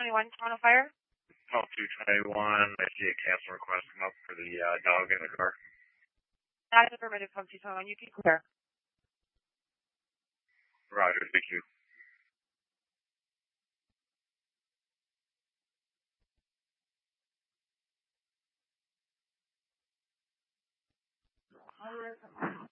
221, Toronto Fire. Call 221. I see a cancel request come up for the dog in the car. That's affirmative, call 221. You can clear. Roger, thank you. Alright.